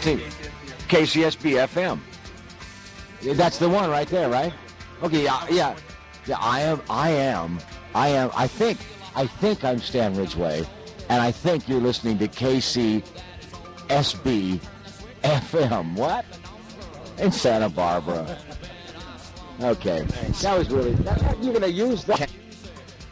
listening KCSB FM. That's the one right there, right? Okay, yeah. I am. I think I'm Stan Ridgway, and I think you're listening to KCSB FM. What? In Santa Barbara. Okay. That was really... you're going to use that...